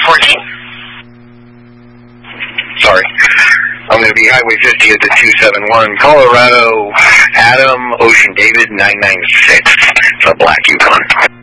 14. Sorry. I'm going to be Highway 50 at the 271. Colorado, Adam, Ocean David, 996. It's a black Yukon.